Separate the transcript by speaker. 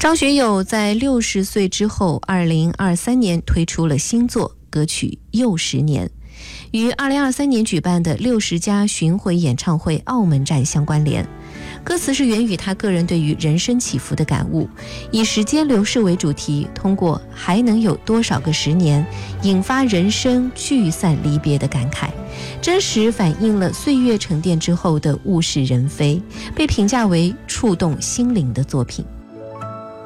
Speaker 1: 张学友在60岁之后2023年推出了新作歌曲《又10年》，与2023年举办的60加巡回演唱会澳门站相关联。歌词是源于他个人对于人生起伏的感悟，以时间流逝为主题，通过还能有多少个10年，引发人生聚散离别的感慨，真实反映了岁月沉淀之后的物是人非，被评价为触动心灵的作品。